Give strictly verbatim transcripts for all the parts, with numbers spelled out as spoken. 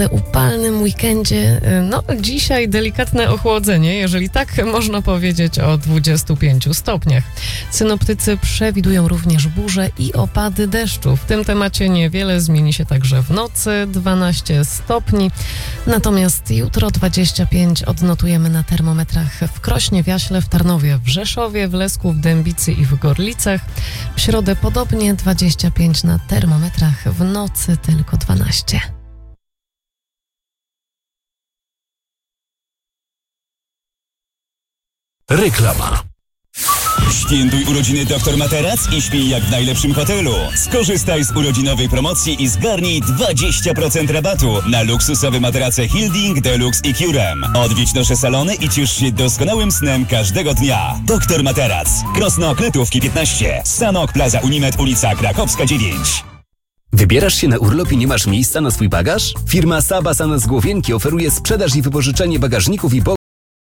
naprawdę upalnym weekendzie. No, dzisiaj delikatne ochłodzenie, jeżeli tak można powiedzieć, o dwudziestu pięciu stopniach. Synoptycy przewidują również burze i opady deszczu. W tym temacie niewiele zmieni się także w nocy, dwanaście stopni. Natomiast jutro dwadzieścia pięć odnotujemy na termometrach w Krośnie, w Jaśle, w Tarnowie, w Rzeszowie, w Lesku, w Dębicy i w Gorlicach. W środę podobnie dwadzieścia pięć na termometrach, w nocy tylko dwanaście. Reklama. Świętuj urodziny Doktor Materac i śpij jak w najlepszym hotelu. Skorzystaj z urodzinowej promocji i zgarnij dwadzieścia procent rabatu na luksusowe materace Hilding, Deluxe i Curem. Odwiedź nasze salony i ciesz się doskonałym snem każdego dnia. Doktor Materac. Krosno Kletówki piętnaście. Sanok Plaza Unimed, ulica Krakowska dziewięć. Wybierasz się na urlop i nie masz miejsca na swój bagaż? Firma Sabasan z Głowienki oferuje sprzedaż i wypożyczenie bagażników i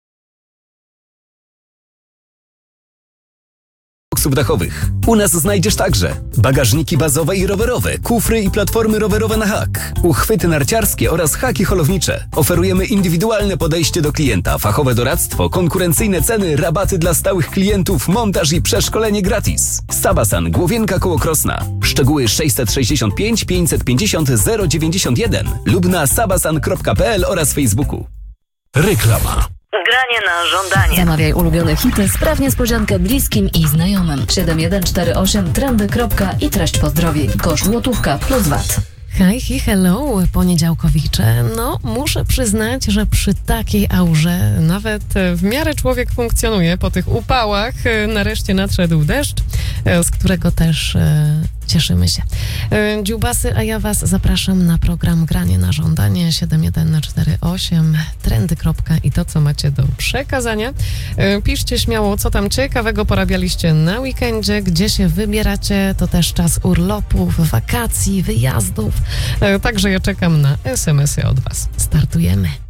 boksów dachowych. U nas znajdziesz także bagażniki bazowe i rowerowe, kufry i platformy rowerowe na hak, uchwyty narciarskie oraz haki holownicze. Oferujemy indywidualne podejście do klienta, fachowe doradztwo, konkurencyjne ceny, rabaty dla stałych klientów, montaż i przeszkolenie gratis. Sabasan, Głowienka koło Krosna. Szczegóły sześćset sześćdziesiąt pięć pięćset pięćdziesiąt zero dziewięćdziesiąt jeden lub na sabasan kropka p l oraz Facebooku. Reklama. Granie na żądanie. Zamawiaj ulubione hity, spraw niespodziankę bliskim i znajomym. siedem jeden cztery osiem trendy. I treść pozdrowień. Koszt złotówka plus V A T. Hi, hi, hello, poniedziałkowicze. No, muszę przyznać, że przy takiej aurze nawet w miarę człowiek funkcjonuje. Po tych upałach nareszcie nadszedł deszcz, z którego też e, cieszymy się. E, dziubasy, a ja was zapraszam na program Granie na żądanie siedem jeden cztery osiem trendy. I to, co macie do przekazania. E, piszcie śmiało, co tam ciekawego porabialiście na weekendzie, gdzie się wybieracie. To też czas urlopów, wakacji, wyjazdów. E, także ja czekam na es em esy od was. Startujemy.